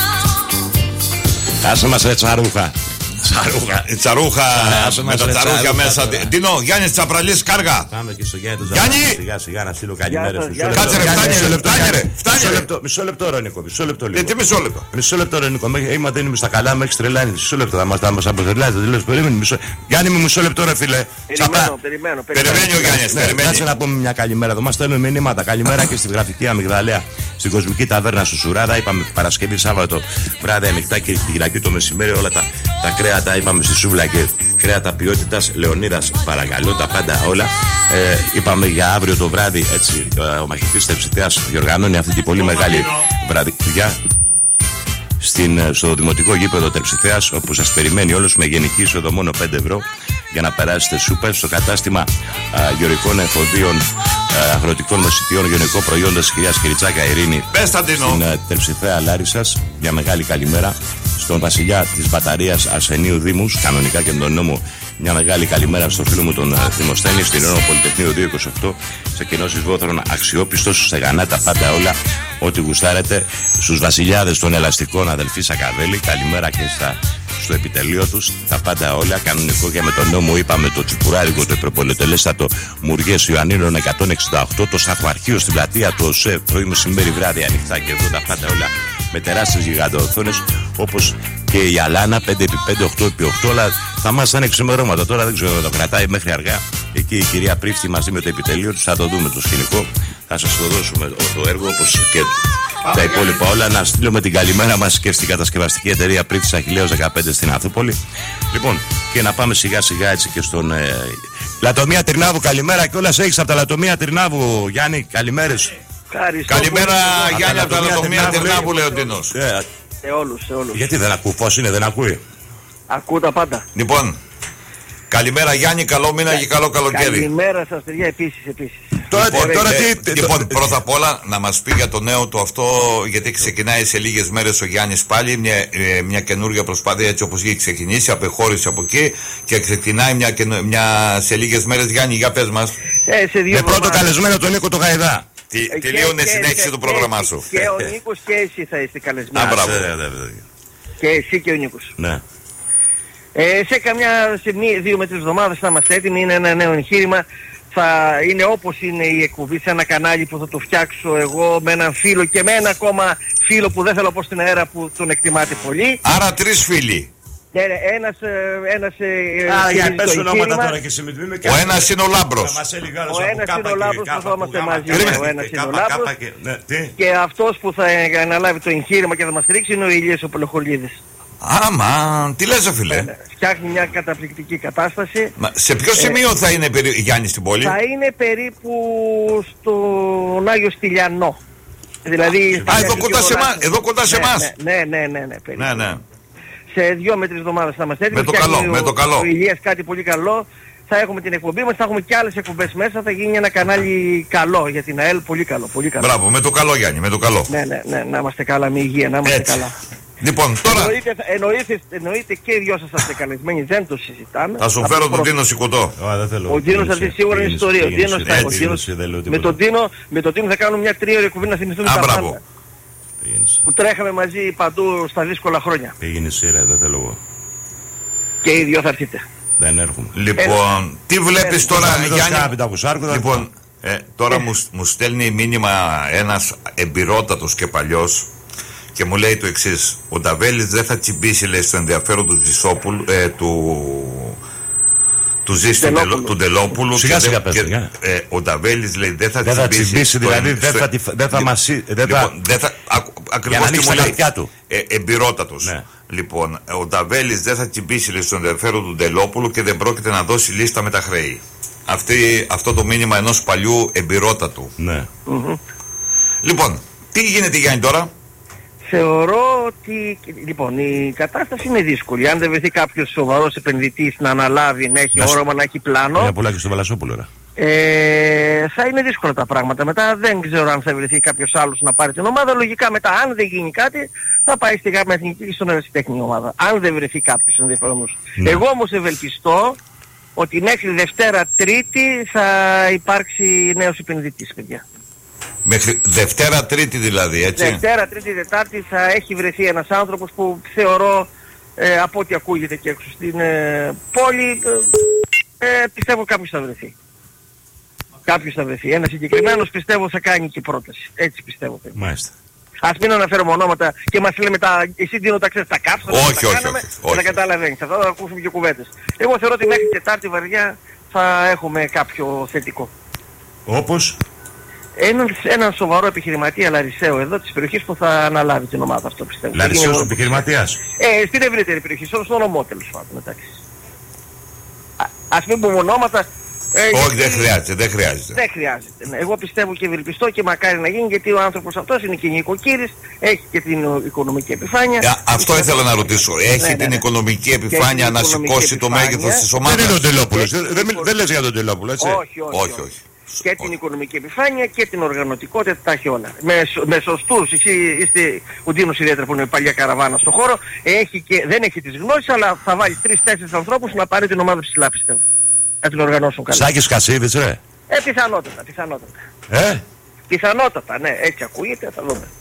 Άσε μας ρε τσαρούχα. Τσαρούχα, τσαρούχα με τα τσαρούχια μέσα. Τίνο, Γιάννης Τσαπραλής, κάργα. Πάμε και στο Γιάννη του Γιάννη! Σιγά σιγά να στείλω καλημέρες. Κάτσε ρε, φτάνει ρε, φτάνει ρε. Μισό λεπτό ρε Νίκο, μισό λεπτό λίγο. Τι μισό λεπτό. Μισό λεπτό ρε Νίκο, άμα δεν είμαι στα καλά με έχεις τρελάνει. Μισό λεπτό, θα μας αποθελάτε. Γιάννη μου μισό λεπτό ρε φίλε. Περιμένω, περιμένει ο Γιάννης. Κάτσε να πούμε μια καλημέρα εδώ. Μας στέλνουν μηνύματα. Καλημέρα και στη γραφική Αμυγδαλέα. Στην Κοσμική Ταβέρνα στο Σουράδα. Είπαμε Παρασκευή, Σάββατο βράδυ ανοιχτά και Κυριακή το μεσημέρι όλα τα, τα κρέατα. Είπαμε στη Σούβλα και κρέατα ποιότητας. Λεωνίδας, παρακαλώ, τα πάντα όλα. Ε, είπαμε για αύριο το βράδυ. Έτσι, ο μαχητής Τεψιτέας διοργανώνει αυτή την πολύ μεγάλη βραδιά στην, στο δημοτικό γήπεδο Τερψιθέας, όπου σας περιμένει όλους με γενική είσοδο μόνο πέντε ευρώ για να περάσετε σούπερ στο κατάστημα α, γεωργικών εφοδίων, α, αγροτικών μεσητιών, γεωργικών προϊόντων της κυρίας Κυριτσάκα Ειρήνη στην α, Τερψιθέα Λάρισσας. Μια μεγάλη καλημέρα στον βασιλιά της μπαταρίας Αρσενίου Δήμους, κανονικά και τον νόμο. Μια μεγάλη καλημέρα στο φίλο μου τον Δημοσθένη, στην Ρώμη Πολυτεχνείο δύο είκοσι οκτώ, σε κοινώσεις Βόθρων, αξιόπιστος, στεγανά τα πάντα όλα, ό,τι γουστάρετε. Στους βασιλιάδες των ελαστικών, αδελφοί Σακαβέλη, καλημέρα και στα, στο επιτελείο τους, τα πάντα όλα. Κανονικό και με τον νόμο, είπαμε το τσιπουράρικο, το υπερπολιτελέστατο Μουργές Ιωαννίνων εκατόν εξήντα οκτώ, το σταθμαρχείο στην πλατεία του ΟΣΕ, πρωί μεσημέρι βράδυ ανοιχτά και εδώ τα πάντα όλα με τεράστιες γιγαντοοθόνες, όπως και η Αλάνα πέντε επί πέντε, οκτώ επί οκτώ, αλλά θα μας είναι ξημερώματα. Τώρα δεν ξέρω, το κρατάει μέχρι αργά. Εκεί η κυρία Πρίφτη μαζί με το επιτελείο του θα το δούμε το σκηνικό. Θα σας το δώσουμε το έργο όπως και τα υπόλοιπα όλα. Να στείλουμε την καλημέρα μας και στην κατασκευαστική εταιρεία Πρίφτης Αχιλλέως δεκαπέντε στην Αθούπολη. Λοιπόν, και να πάμε σιγά σιγά έτσι και στον ε, Λατομία Τρινάβου. Καλημέρα και όλα έχεις από τα Λατομία Τρινάβου, Γιάννη, καλημέρες. Καλημέρα Γιάννη από τα Λατομία Τρινάβου, λέει ο Τίνος. Σε όλους, σε όλους. Γιατί δεν ακούω, φως είναι, δεν ακούει. Ακούω τα πάντα. Λοιπόν, καλημέρα Γιάννη, καλό μήνα και καλό καλοκαίρι. Καλημέρα σας παιδιά, επίσης, επίσης. Τώρα, λοιπόν, τώρα ε, τι... Λοιπόν, πρώτα απ' όλα να μας πει για το νέο του αυτό, γιατί ξεκινάει σε λίγες μέρες ο Γιάννης πάλι, μια, ε, μια καινούργια προσπάθεια έτσι όπως έχει ξεκινήσει, απεχώρησε από εκεί και ξεκινάει μια, μια, σε λίγες μέρες. Γιάννη, για πες μας. Ε, σε δύο με πρώτο καλεσμένο τον Νίκο το Γαϊδά. Τι, ε, τελείωνε, συνέχισε το πρόγραμμά σου. Και ο Νίκος και εσύ θα είστε καλεσμένοι. Α, μπράβο. Και εσύ και ο Νίκος. Ναι. Ε, σε καμιά, σε μία, δύο με τρεις εβδομάδες θα είμαστε έτοιμοι, είναι ένα νέο εγχείρημα. Θα είναι όπως είναι η εκπομπή, σε ένα κανάλι που θα το φτιάξω εγώ με έναν φίλο και με ένα ακόμα φίλο που δεν θέλω να πω στην αέρα που τον εκτιμάτε πολύ. Άρα τρεις φίλοι. Ναι, ναι, ένας, ένας... Α, για πες ονόματα τώρα και συμμετρούμε και... Ο ένας είναι ο Λάμπρος. Ο ένας είναι ο Λάμπρος που θα είμαστε μαζί. Ο ένας είναι ο Λάμπρος. Και αυτός που θα αναλάβει το εγχείρημα και θα μας ρίξει είναι ο Ηλίας ο Πελοχολίδης. Άμα, τι λες φίλε. Φτιάχνει μια καταπληκτική κατάσταση. Μα σε ποιο σημείο ε, θα είναι περί... Γιάννη στην πόλη? Θα είναι περίπου στον Άγιο Στυλιανό. Δηλαδή... Α, εδώ κοντά, σε μα... εδώ κοντά σε εμάς. Ναι, ναι, ναι, ναι, ναι, ναι, ναι. Σε δύο με τρεις εβδομάδες θα είμαστε έτοιμοι. Με το καλό, ο, με το καλό. Ο Ηλίας κάτι πολύ καλό. Θα έχουμε την εκπομπή μας, θα έχουμε και άλλες εκπομπές μέσα. Θα γίνει ένα κανάλι καλό για την ΑΕΛ, πολύ καλό, πολύ καλό. Μπράβο, με το καλό Γιάννη, με το καλό. Ναι, ναι, ναι, να είμαστε καλά, με υγεία, να είμαστε έτσι καλά. Λοιπόν, τώρα... Εννοείται, εννοείται, εννοείται και οι δυο σας είστε καλεσμένοι, δεν το συζητάμε. Θα σου φέρω τον Τίνο Σικωτό. Ο Τίνος θα δει σίγουρα είναι ιστορία. Ο Τίνος θα με τον Τίνο, με τον Τίνο θα κάνουμε μια τρίωρη εκπομπή να θυμηθούμε τα πάντα. Που τρέχαμε μαζί παντού στα δύσκολα χρόνια. Πήγαινε σειρά, δεν θέλω εγώ. Και οι δυο θα έρθετε. Δεν έρχομαι. Λοιπόν, τι βλέπεις τώρα Γιάννη? Λοιπόν, τώρα μου στέλνει μήνυμα ένας εμπειρότατος και παλιός και μου λέει το εξής: ο Νταβέλης δεν θα τσιμπήσει, λέει, στο ενδιαφέρον του Ζησόπουλου, ε, του, του Ζης του Ντελόπουλου. Σιγά σιγά πες, ε, ο Νταβέλης, λέει, δεν θα, δεν θα τσιμπήσει, τσιμπήσει στο, δηλαδή στο, δεν θα, δεν θα μας... Λοιπόν, δεν θα, ακριβώς τι μου λέει, ε, εμπειρότατος. Ναι. Λοιπόν, ο Νταβέλης δεν θα τσιμπήσει, λέει, στο ενδιαφέρον του Ντελόπουλου και δεν πρόκειται να δώσει λίστα με τα χρέη. Αυτή, αυτό το μήνυμα ενός παλιού εμπειρότατου. Ναι. Mm-hmm. Λοιπόν, τι γίνεται Γιάννη τώρα? Θεωρώ ότι, λοιπόν, η κατάσταση είναι δύσκολη. Αν δεν βρεθεί κάποιος σοβαρός επενδυτής να αναλάβει, να έχει να όρομα, να έχει πλάνο. Μια πολλά και στο Βαλασόπουλο, ε, θα είναι δύσκολα τα πράγματα. Μετά δεν ξέρω αν θα βρεθεί κάποιος άλλος να πάρει την ομάδα. Λογικά μετά, αν δεν γίνει κάτι, θα πάει στη ΓΑΜΑ Εθνική και στον ερασιτέχνη ομάδα. Αν δεν βρεθεί κάποιος ενδιαφερόμενος. Ναι. Εγώ όμως ευελπιστώ ότι μέχρι Δευτέρα Τρίτη θα υπάρξει νέος επενδυτής, παιδιά. Μέχρι Δευτέρα Τρίτη δηλαδή, έτσι. Δευτέρα Τρίτη Τετάρτη θα έχει βρεθεί ένας άνθρωπος που θεωρώ, ε, από ό,τι ακούγεται και έξω στην ε, πόλη, ε, ε, πιστεύω κάποιος θα βρεθεί. Κάποιος θα βρεθεί. Ένας συγκεκριμένος πιστεύω θα κάνει και πρόταση. Έτσι πιστεύω. Μάλιστα. Ας μην αναφέρουμε ονόματα και μας λέμε τα, εσύ Ντίνο τα ξέρεις, τα κάψα, όχι, τα όχι, κάναμε, όχι, όχι. δεν τα καταλαβαίνεις. Αυτά θα ακούσουμε και κουβέντες. Εγώ θεωρώ ότι μέχρι Τετάρτη βαριά θα έχουμε κάποιο θετικό. Όπως? Έναν, έναν σοβαρό επιχειρηματία Λαρισαίο εδώ της περιοχής που θα αναλάβει την ομάδα, αυτό πιστεύω. Λαρισαίος επιχειρηματίας? Ε, στην ευρύτερη περιοχή, στον νομό τέλος πάντων, εντάξει. Α, ας μην πούμε ονόματα. Ε, όχι, γιατί δεν χρειάζεται, δεν χρειάζεται. Δεν χρειάζεται. Ναι. Εγώ πιστεύω και ευελπιστώ και μακάρι να γίνει, γιατί ο άνθρωπος αυτός είναι και νοικοκύρης, έχει και την οικονομική επιφάνεια. Ε, αυτό ήθελα να ρωτήσω. Έχει ναι, την ναι. οικονομική επιφάνεια την να σηκώσει το μέγεθος της ομάδας? Δεν είναι ο Τελόπουλος. Δεν, δεν, δεν λες για τον Τελόπουλο, έτσι? Όχι, όχι. όχι, όχι. Και την οικονομική επιφάνεια και την οργανωτικότητα, τα έχει όλα. Με, με σωστούς, εσύ είστε ο Ντίνος ιδιαίτερα που είναι παλιά καραβάνα στον χώρο, έχει και, δεν έχει τις γνώσεις, αλλά θα βάλει τρεις-τέσσερις ανθρώπους να πάρει την ομάδα ψηλά, πιστεύω. Να την οργανώσουν καλά. Σάκης Κασίδης, ρε. Ε, πιθανότατα, πιθανότατα. Ε? Πιθανότατα, ναι, έτσι ακούγεται, θα δούμε.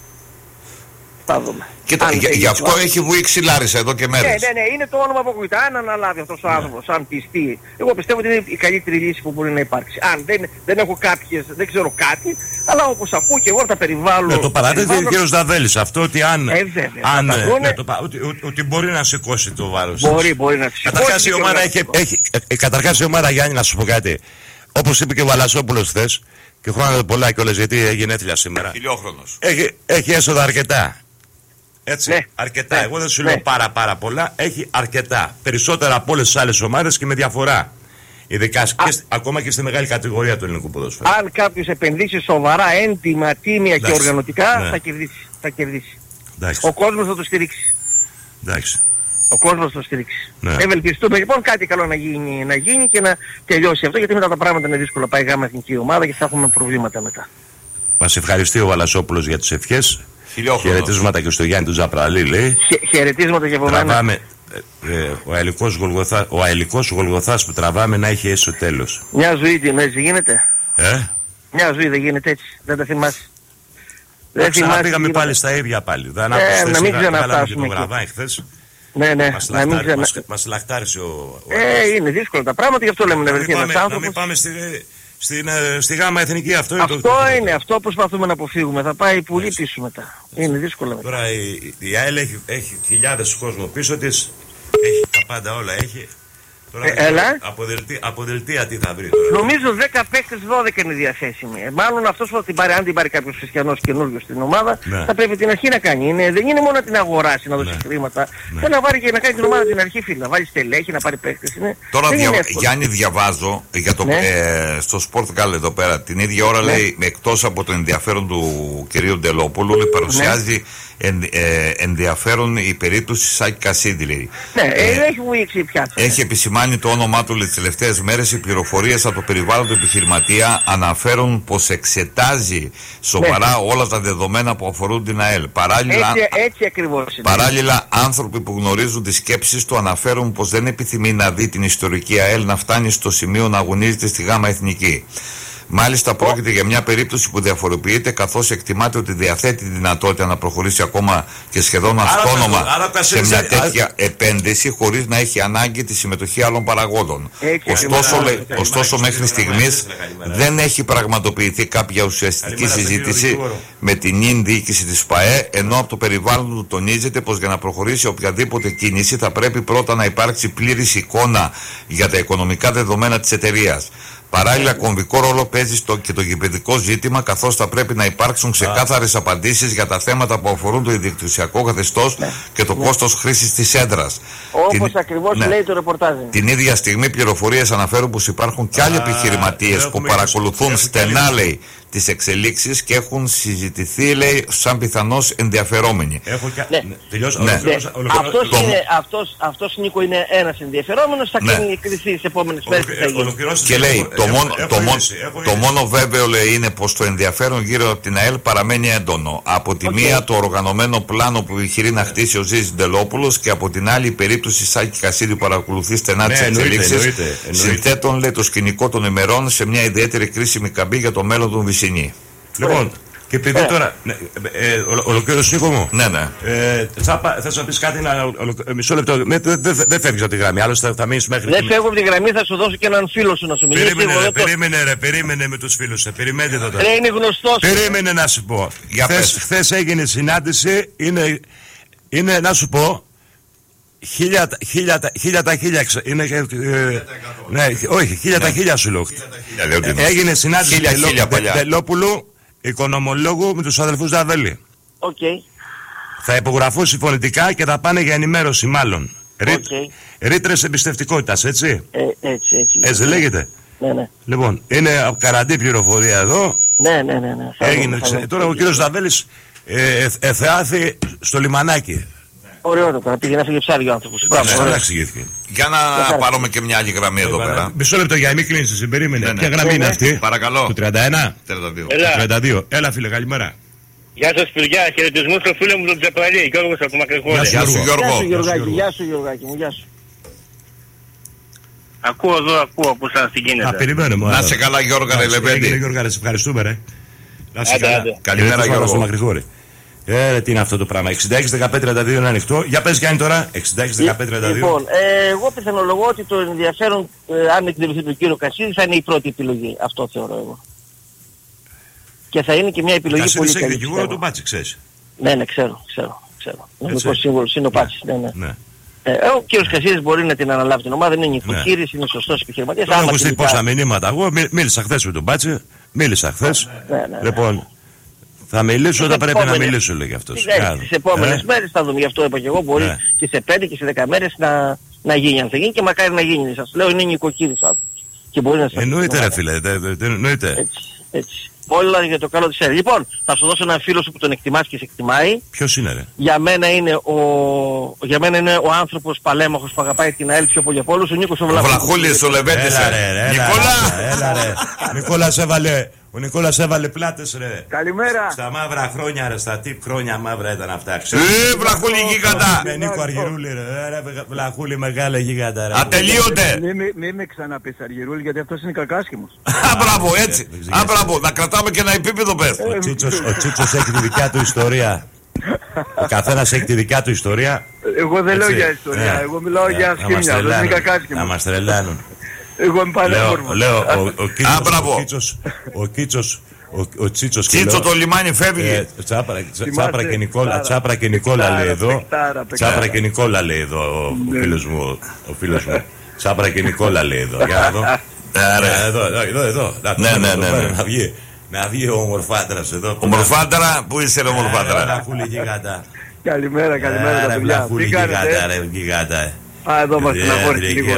Θα δούμε. Κοίτα, γι' γι' αυτό λάβει. Έχει βουήξει Λάρισα εδώ και μέρες. Ναι, ναι, ναι, είναι το όνομα που ακούγεται. Αν αναλάβει αυτός ο άνθρωπος, αν πιστεί, εγώ πιστεύω ότι είναι η καλύτερη λύση που μπορεί να υπάρξει. Αν δεν, δεν έχω κάποιες, δεν ξέρω κάτι, αλλά όπως ακούω και εγώ τα περιβάλλω. Ναι, το παράδειγμα είναι ο κύριος Δαδέλης. Αυτό ότι αν. Ε, βέβαια, αν ναι, το, ότι, ότι μπορεί να σηκώσει το βάρος. Μπορεί, μπορεί να σηκώσει. Καταρχάς η ομάδα έχει. έχει ε, καταρχάς η ομάδα, Γιάννη, να σου πω κάτι. Όπως είπε και ο Βαλασόπουλος χθες, και χρόνια πολλά κιόλας γιατί έγινε έθλια σήμερα. Χιλιόχρονος. Έχει, έχει έσοδα αρκετά. Έτσι, ναι, αρκετά. ναι, Εγώ δεν σου ναι. λέω πάρα πάρα πολλά. Έχει αρκετά. Περισσότερα από όλες τις άλλες ομάδες και με διαφορά. Ειδικά και, ακόμα και στη μεγάλη κατηγορία του ελληνικού ποδοσφαίρου. Αν κάποιος επενδύσει σοβαρά, έντιμα, τίμια εντάξει, και οργανωτικά, ναι. θα κερδίσει. Θα κερδίσει. Εντάξει. Ο κόσμος θα το στηρίξει. Εντάξει. Ο κόσμος θα το στηρίξει. Ναι. Ευελπιστούμε λοιπόν κάτι καλό να γίνει, να γίνει και να τελειώσει αυτό, γιατί μετά τα πράγματα είναι δύσκολα. Πάει γάμα εθνική ομάδα και θα έχουμε προβλήματα μετά. Μας ευχαριστεί ο Βαλασόπουλος για τις ευχές. Χαιρετίσματα και στο Γιάννη του Ζαπραλή, λέει. Χαιρετίσματα και από μένα. Τραβάμε, ε, ε, ο αελικός Γολγοθά, ο αελικός Γολγοθάς που τραβάμε να έχει έσω τέλος. Μια ζωή την έτσι γίνεται. Ε? Μια ζωή δεν γίνεται έτσι. Δεν τα θυμάσαι. Δεν θυμάσαι. Πήγαμε πάλι στα ίδια πάλι. Δεν ε, να μην ξαναφτάσουμε. Το γραβάει χθες. Ναι, ναι. Μας, να λαχτάρι, μας, μας λαχτάρισε ο... ο ε, είναι δύσκολα τα πράγματα, γι' αυτό λέμε να βρεθεί ένας άνθρωπος. Να μην πάμε στη, στη, στη γάμα εθνική, αυτό είναι αυτό το... Αυτό είναι, αυτό προσπαθούμε να αποφύγουμε. Θα πάει πολύ πίσω μετά. Είναι δύσκολο μετά. Τώρα η, η ΑΕΛ έχει, έχει χιλιάδες κόσμο πίσω της, έχει τα πάντα όλα, έχει... Τώρα ε, έλα. Από, δελτία, από δελτία τι θα βρει τώρα. Νομίζω δέκα παίκτες, δώδεκα είναι διαθέσιμοι. Ε, μάλλον αυτός που την πάρει, αν την πάρει κάποιος χριστιανός καινούριος στην ομάδα, ναι. θα πρέπει την αρχή να κάνει. Είναι, δεν είναι μόνο να την αγοράσει, να δώσει ναι. χρήματα. Ναι. Θέλει να πάρει και να κάνει την ομάδα την αρχή, φίλε. Να βάλει στελέχη, να πάρει παίκτες. Είναι, τώρα δια... Γιάννη, διαβάζω για το, ναι. ε, στο Sport εδώ πέρα την ίδια ώρα, ναι. λέει, εκτός από το ενδιαφέρον του κυρίου Ντελόπουλου, λέει, παρουσιάζει. Ναι. Εν, ε, ενδιαφέρον η περίπτωση Σάκη Κασίδη, λέει. Ναι, ε, έχει βουήξει πια. Έχει επισημάνει το όνομά του τις τελευταίες μέρες. Οι πληροφορίες από το περιβάλλον του επιχειρηματία αναφέρουν πως εξετάζει σοβαρά ναι. όλα τα δεδομένα που αφορούν την ΑΕΛ. Παράλληλα, έτσι, έτσι ακριβώς είναι. Παράλληλα, άνθρωποι που γνωρίζουν τις σκέψεις του αναφέρουν πως δεν επιθυμεί να δει την ιστορική ΑΕΛ να φτάνει στο σημείο να αγωνίζεται στη ΓΑΜΑ Εθνική. Μάλιστα πρόκειται για μια περίπτωση που διαφοροποιείται, καθώς εκτιμάται ότι διαθέτει τη δυνατότητα να προχωρήσει ακόμα και σχεδόν αυτόνομα σε μια τέτοια επένδυση χωρίς να έχει ανάγκη τη συμμετοχή άλλων παραγόντων. Ωστόσο, λέ, ωστόσο μέχρι στιγμής δεν έχει πραγματοποιηθεί κάποια ουσιαστική συζήτηση με την ίν διοίκηση της ΠΑΕ, ενώ από το περιβάλλον του τονίζεται πως για να προχωρήσει οποιαδήποτε κίνηση θα πρέπει πρώτα να υπάρξει πλήρης εικόνα για τα οικονομικά δεδομένα της εταιρείας. Παράλληλα, κομβικό ρόλο παίζει στο και το γηπεδικό ζήτημα, καθώς θα πρέπει να υπάρξουν ξεκάθαρες απαντήσεις για τα θέματα που αφορούν το ιδιοκτησιακό καθεστώς ναι. και το ναι. κόστος χρήσης της έδρας. Όπως την... ακριβώς ναι. λέει το ρεπορτάζ. Την ίδια στιγμή, πληροφορίες αναφέρουν πως υπάρχουν και άλλοι επιχειρηματίες που παρακολουθούν στενά, λέει, τις εξελίξεις και έχουν συζητηθεί, λέει, σαν πιθανώς ενδιαφερόμενοι. Έχω και... Ναι. Ναι. Τελειώσω. Ναι. Ολοκληρώσα, ολοκληρώσα, Αυτός, το... είναι, αυτός, αυτός Νίκο είναι ένας ενδιαφερόμενος, θα Ναι. κρυθεί τις επόμενες μέρες τι θα γίνει. Και λέει, το, μόνο, το, μόνο, το μόνο βέβαιο, λέει, είναι πως το ενδιαφέρον γύρω από την ΑΕΛ παραμένει έντονο. Από τη okay. μία το οργανωμένο πλάνο που επιχειρεί να χτίσει ο Ζήσης Ντελόπουλος και από την άλλη η περίπτωση Σάκη Κασίδη που παρακολουθεί στενά ναι, τις εξελίξεις. Συνθέτουν, λέει, το σκηνικό των ημερών σε μια ιδιαίτερη κρίσιμη καμπή για το μέλλον του Βυσσινή. Λοιπόν, και επειδή τώρα. Ναι, ε, ε, ολοκλήρωσε Νίκο μου. Ναι, ναι. Ε, Τσάπα, θες να πεις κάτι, να, ολο, μισό λεπτό. Δεν δε, δε, δε φεύγεις από τη γραμμή, άλλωστε θα, θα μείνεις μέχρι. Δεν φεύγω από τη γραμμή, θα σου δώσω και έναν φίλο σου να σου μιλήσει. Περίμενε, ρε, περίμενε, ρε, περίμενε με τους φίλους σου. Περιμένετε εδώ τώρα. Ρε, είναι γνωστός. Περίμενε να σου πω. Χθες έγινε συνάντηση, είναι, είναι να σου πω. Χίλια, χίλια, χίλια τα χίλια είναι, ε, ναι, όχι, χίλια τα χίλια σου λέω. Έγινε συνάντηση Τελόπουλου, οικονομολόγου, με τους αδελφούς Δαβέλη. Okay. Θα υπογραφούν συμφωνητικά και θα πάνε για ενημέρωση μάλλον. Okay. Ρήτρες εμπιστευτικότητας, έτσι. Ε, έτσι, έτσι. Έτσι λέγεται. Ναι, ναι. Λοιπόν, είναι καραντή πληροφορία εδώ. Ναι, ναι, ναι. ναι. Έγινε, θα τώρα ο κύριος Δαβέλης ε, ε, εθεάθη στο λιμανάκι. Ωραίο τώρα, πήγε να φύγει ψάρι ο άνθρωπος. Για να πάρουμε και μια άλλη γραμμή εδώ πέρα. Μισό λεπτό για μη κλείνεις, περίμενε. Ποια γραμμή είναι αυτή? Παρακαλώ. Το τριάντα ένα. τριάντα δύο. Έλα φίλε, καλημέρα. Γεια σας παιδιά, χαιρετισμούς στο φίλο μου τον Τζαπαλή, Γιώργος από Μακρεχώρη. Γεια σου Γιώργο. Γεια σου Γιώργακη μου, γεια σου. Ακούω εδώ, ακούω που σας τι γίνεται. Α, περιμένουμε. Να σε καλά Γιώργα ρε Λεβέντη. Γιώργα, σε ευχαριστούμε ρε. Να σε καλά. Καλημέρα Γιώργο. Ε, τι είναι αυτό το πράγμα. εξήντα έξι δεκαπέντε τριάντα δύο είναι ανοιχτό. Για πες Γιάννη τώρα. εξήντα έξι δεκαπέντε τριάντα δύο. Λοιπόν, ε, εγώ πιθανολογώ ότι το ενδιαφέρον, ε, αν εκδηλωθεί τον κύριο Κασίδη, θα είναι η πρώτη επιλογή. Αυτό θεωρώ εγώ. Και θα είναι και μια επιλογή Κασίδης πολύ καλή. καλή. Κασίδης έχει δικηγόρο τον Πάτσι, ξέρεις. Ναι, ναι, ξέρω, ξέρω. ξέρω. Νομικός σύμβολος είναι ο Πάτσης. Ναι, ναι. ναι. Ε, ο κύριος Κασίδης μπορεί να την αναλάβει την ομάδα, είναι νοικοκύρης, ναι. είναι σωστός επιχειρηματίας. Τώρα έχω στείλει πόσα μηνύματα. Εγώ μίλησα χθες με τον Πάτσι. Μίλησα χθες. Ναι, ναι, ναι. Λοιπόν. Θα μιλήσω όταν πρέπει επόμενες... να μιλήσω, λέγει αυτός. Τις επόμενες ε? μέρες θα δούμε, γι' αυτό είπα και εγώ, μπορεί ναι. και σε πέντε και σε δέκα μέρες να, να γίνει, αν θα γίνει και μακάρι να γίνει. Σας λέω, είναι νοικοκύρης άνθρωπος. Και μπορεί να σας εννοείται ρε φίλε, εννοείται. Έτσι, έτσι. Όλα για το καλό της ΕΡ. Λοιπόν, θα σου δώσω έναν φίλο σου που τον εκτιμάς και σε εκτιμάει. Ποιος είναι ρε? Για μένα είναι ο, για μένα είναι ο άνθρωπος παλέμαχος που αγαπάει την ΑΕΛ πιο πολύ από όλους, ο Νίκος ο Βλαχούλης. Ο Βλαχούλης, ο Λεβέντης. Νικόλα! Έλα ρε, Νικόλας έβαλε... Ο Νικόλας έβαλε πλάτες ρε. Καλημέρα. Στα μαύρα χρόνια ρε, στα τύπ χρόνια μαύρα ήταν αυτά. Ε, Βλαχούλη γίγαντα. Με Νίκο Αργυρούλη ρε, Βλαχούλη μεγάλα γίγαντα ρε. Ατελείωτε. Μην με ξαναπείς Αργυρούλη γιατί αυτός είναι κακάσχημος. Α, μπράβο, έτσι. Α, μπράβο, να κρατάμε και ένα επίπεδο πες. Ο Τσίτσος έχει τη δικιά του ιστορία. Ο καθένας έχει τη δικιά του ιστορία. Εγώ δεν λέω για ιστορία, εγώ μιλάω για σχήμια, δεν είναι κακάσχημος. Να μας τρελάνουν. Εγώ είμαι πανέμορφος. Λέω, ο Κίτσος, ο Τσίτσος Τσίτσο το λιμάνι φεύγει. Τσάπρα και Νικόλα, Τσάπρα και Νικόλα λέει εδώ. Τσάπρα και Νικόλα λέει εδώ ο φίλος μου. Τσάπρα και Νικόλα λέει εδώ. Για να δω. Εδώ, εδώ, εδώ. Ναι, ναι, ναι. Να βγει. Να βγει ο ομορφάντρας εδώ. Ομορφάντρα, πού είσαι ρε ομορφάντρα? Καλημέρα, καλημέρα τα παιδιά. Τι κάνετε? Α, εδώ μας στεναχώρησε λίγο.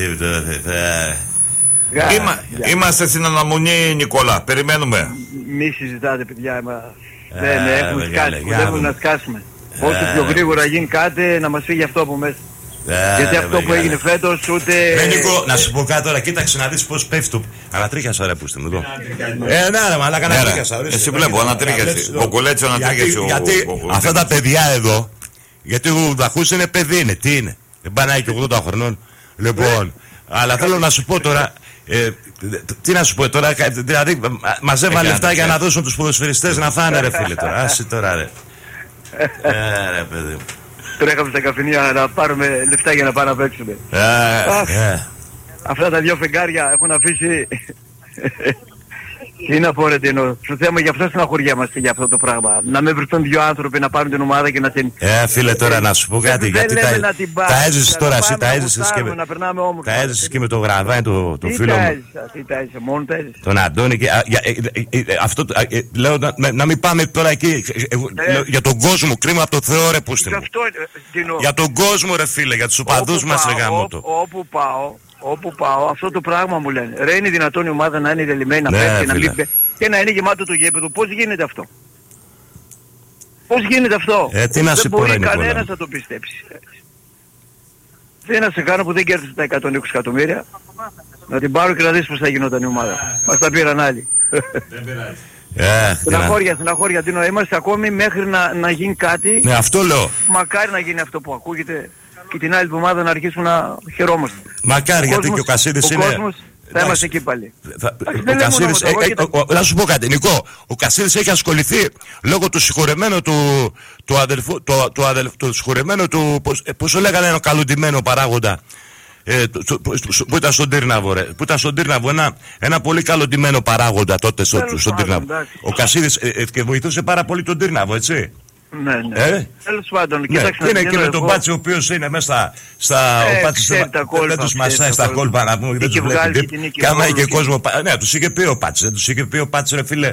Είμαστε στην αναμονή Νικόλα, περιμένουμε. Μη συζητάτε παιδιά, δεν έχουμε σκάσει, κοντεύουμε να σκάσουμε. Όσο πιο γρήγορα γίνει κάτι να μας φύγει αυτό από μέσα. Γιατί αυτό που έγινε φέτος ούτε... Ρε Νίκο, να σου πω κάτι τώρα, κοίταξε να δεις πως πέφτει το... Ανατρίχιασα ρε πούστε μου εδώ. Ε, ναι ρε μαλάκα, ανατρίχιασα. Εσύ βλέπω, ανατρίχιασε. Ο Κολέτσο ανατρίχιασε. Γιατί αυτά τα παιδιά εδώ, γιατί ο Δαχούς είναι παιδί, είναι, τι είναι. Δεν πάει να έχει και ογδόντα χρονών. Λοιπόν, αλλά θέλω να σου πω τώρα, ε, τι να σου πω τώρα, δηλαδή μαζεύαν λεφτά για να δώσουν τους ποδοσφαιριστές να φάνε ρε φίλε τώρα. Άσε τώρα ρε. Ε, ρε παιδί. Τρέχαμε στα καφενεία να πάρουμε λεφτά για να πάμε να παίξουμε. Ε, αυτά τα δυο φεγγάρια έχουν αφήσει... Τι να πω ρε Τίνο, στο θέμα γι' αυτό στεναχωριέμαστε για αυτό το πράγμα. Να μην βρεθούν δύο άνθρωποι να πάρουν την ομάδα και να την... Ε, φίλε τώρα να σου πω κάτι, γιατί τα, τα έζησες τώρα, εσύ τα έζησες και, τα έζησες και με το γραβάνι το, το φίλο μου. Τι τα έζησα, μόνο τα έζησα. Τον Αντώνη και... Α, για, ε, ε, ε, αυτό, ε, λέω να, να μην πάμε τώρα εκεί, ε, ε, για τον κόσμο, κρίμα από το Θεό ρε πούστε μου. Για τον κόσμο ρε φίλε, για τους οπαδούς μας ρε γαμώτο. Όπου πάω... Όπου πάω, αυτό το πράγμα μου λένε. Ρε, είναι δυνατόν η ομάδα να είναι δελειμμένη να ναι, πέφτει, να μην, και να είναι γεμάτο το γήπεδο. Πώς γίνεται αυτό? Πώς γίνεται αυτό? Ε, τι να δεν σε μπορεί πω, κανένας να το πιστέψει. Δεν να σε κάνω που δεν κέρδισε τα εκατόν είκοσι εκατομμύρια. Να την πάρω και να δεις πώς θα γινόταν η ομάδα. Μας τα πήραν άλλοι. Δεν πειράζει. Ε, Στεναχώρια, στεναχώρια, Τίνο, είμαστε ακόμη μέχρι να, να γίνει κάτι. Ναι, αυτό λέω. Μακάρι να γίνει αυτό που ακούγεται και την άλλη εβδομάδα να αρχίσουμε να χαιρόμαστε. Μακάρι, Ο γιατί κόσμος, και ο Κασίδης ο είναι... κόσμος θα είμαστε εκεί πάλι. Θα, Εντάξει, ο δεν λέμε Κασίδης, μόνο ε, εγώ, ε, ο, ο, να σου πω κάτι, Νικό, ο Κασίδης έχει ασχοληθεί λόγω του συγχωρεμένου του, του αδελφού, του, του, αδελφ, του συγχωρεμένου του, πώς, ε, πώς το λέγανε, ένα καλοντημένο παράγοντα, ε, του, του, που, που ήταν στον Τύρναβο, ρε, που ήταν στον Τύρναβο, ένα, ένα πολύ καλοντημένο παράγοντα τότε στο, στον Τύρναβο. Ο Κασίδης ε, ε, και βοηθούσε πάρα πολύ τον Τύρναβο, έτσι. Ναι, ναι. Ε? Τέλος πάντων, Ναι, κοιτάξτε, είναι και με εγώ... τον Πάτσι ο οποίος είναι μέσα στα... Ε, ο Πάτσης δεν τους μασάει στα κόλπα να πούμε, δεν τους βλέπει. Και άμα είχε κόσμο... Ναι, τους είχε πει ο Πάτσης, δεν τους είχε πει ο Πάτσης, ρε φίλε,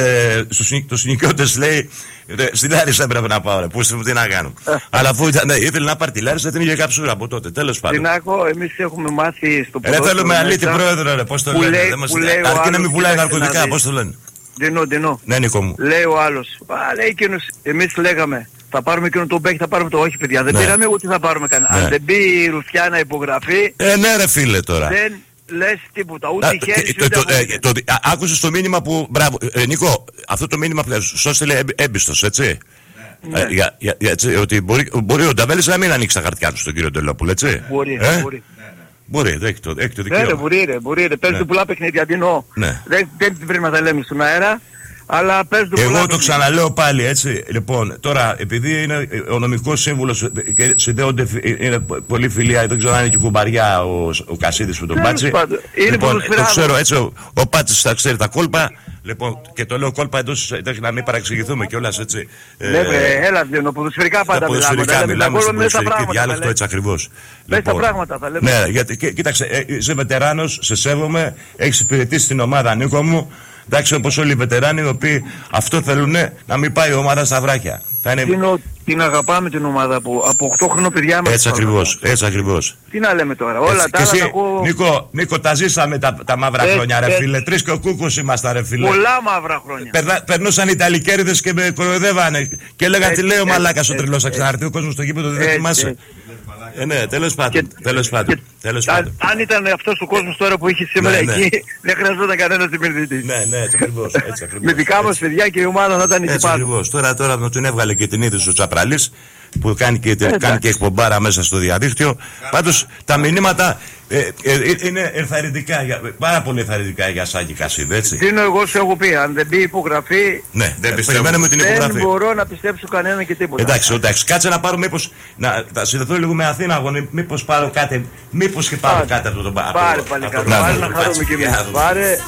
τους συνοικιώτες λέει, στην Λάρισα έπρεπε να πάω, ρε, πούστε μου τι να κάνω. Αλλά αφού ήθελε να πάρει τη Λάρισα, την είχε κάψουρα από τότε, τέλος πάντων. Τινάκο, εμείς έχουμε μάθει στο ποδόσφαιρο. Ρε θέλουμε αλήτη πρόεδρο, ρε, πώς το λένε, αρκεί να μην πουλάει ναρκωτικά, πώς το λένε. Δινό, Δινό. Ναι, Νίκο μου. Λέει ο άλλος. Α, λέει εκείνος, εμείς λέγαμε, θα πάρουμε εκείνο τον μπέκ, θα πάρουμε το όχι παιδιά. Δεν ναι. πήραμε ούτε θα πάρουμε κανένα. Ναι. Αν δεν μπει η Ρουφιάνα υπογραφή, ε, ναι ρε φίλε τώρα. δεν λες τίποτα. Ούτε η χέρι σου το, ε, το, α, άκουσες το μήνυμα που, μπράβο, ε, Νίκο, αυτό το μήνυμα που σου έστειλε έμπιστος, έτσι. Ναι. Ε, για, για, για, έτσι ότι μπορεί, μπορεί ο Νταβέλης να μην ανοίξει τα χαρτιά του στον κύριο Τελόπουλο, έτσι. Μπορεί, ε? μπορεί. Μπορεί, έχει το, έχει το δικαίωμα. Ναι, ρε, μπορεί, ρε, μπορεί, ρε. Παίζει ναι. πολλά παιχνίδια, Δινό. Ναι. Δεν, δεν πρέπει να τα λέμε στον αέρα. Αλλά πες το. Εγώ το ξαναλέω πάλι, έτσι. Λοιπόν, τώρα, επειδή είναι ο νομικός σύμβουλος και συνδέονται, είναι πολύ φιλία, δεν ξέρω αν είναι και κουμπαριά ο, ο Κασίδης με τον Πάτσι. Λοιπόν, το ξέρω έτσι, ο, ο Πάτσης θα ξέρει τα κόλπα. Λοιπόν, και το λέω κόλπα εντός, να μην παραξηγηθούμε κιόλας, έτσι. Ναι, ε, έλα, Διονό, ποδοσφαιρικά πάντα μιλάμε. Ποδοσφαιρικά μιλάμε, στον ποδοσφαιρική διάλεκτο, έτσι ακριβώς. Πες τα πράγματα, θα λέμε. Ναι, γιατί, κοίταξε, είσαι βετεράνος, σε σέβομαι, έχεις υπηρετήσει την ομάδα, Νίκο μου. Εντάξει, όπως όλοι οι βετεράνοι, οι οποίοι αυτό θέλουν, να μην πάει η ομάδα στα βράχια. Θα είναι... την, την αγαπάμε την ομάδα που από οκτώ χρονών παιδιά μας. Έτσι ακριβώς, έτσι ακριβώς. Τι να λέμε τώρα, όλα έτσι. τα άλλα εσύ, τα ακούω... Νίκο, Νίκο, τα ζήσαμε τα, τα μαύρα έτσι, χρόνια, ρε έτσι. Φίλε. Τρεις και ο Κούκος ήμασταν, ρε φίλε. Πολλά μαύρα χρόνια. Περνά, περνούσαν οι Ιταλικέριδες και με κοροϊδεύανε. Και έλεγαν τι λέει ο μαλάκας ο τρελός, θα ξαναρθεί ο κόσμος στο γήπεδο, δεν θυμάσαι. Ε, ναι, τέλος πάντων. Τέλος πάντων. Τέλος πάντων. Αν ήταν αυτός ο κόσμος τώρα που είχε σήμερα ναι, εκεί, ναι. δεν χρειαζόταν κανένας επενδυτής. Ναι, ναι, έτσι ακριβώς. Έτσι ακριβώς. Με δικά μας παιδιά και η ομάδα θα ήταν εκεί έτσι πάνω. Ακριβώς. Τώρα, τώρα με τον έβγαλε και την είδηση ο Τσαπραλής που κάνει και, ε, κάνει και εκπομπάρα μέσα στο διαδίκτυο. Πάντως τα μηνύματα ε, ε, ε, είναι ενθαρρυντικά, πάρα πολύ ενθαρρυντικά για Σάκη Κασίδη, έτσι. Τι είναι εγώ σου έχω πει, αν δεν μπει υπογραφή, ναι, δεν περιμένουμε την υπογραφή. Δεν μπορώ να πιστέψω κανένα και τίποτα. Εντάξει, εντάξει, κάτσε να πάρω μήπως, να, θα συνδεθώ λίγο με Αθήνα αγώνη, μήπως πάρω κάτι, μήπως και πάρω κάτι από τον Πάρε. Πάρε πάλι κάτι, πάρε να χαρούμε κι εμείς. Πάρε.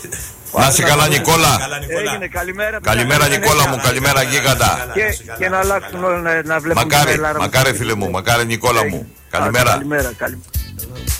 Να είσαι καλά, Νικόλα. Έγινε, καλημέρα. Καλημέρα, Νικόλα μου, καλημέρα, γίγαντα. Και, και να αλλάξουν όλα να, να βλέπουν. Μακάρι, μακάρι φίλε μου, μακάρι Νικόλα μου. Καλημέρα. Καλημέρα, καλημέρα.